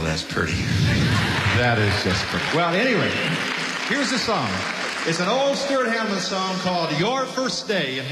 that's pretty. That is just pretty. Well, anyway, here's the song. It's an old Stuart Hamblen song called Your First Day in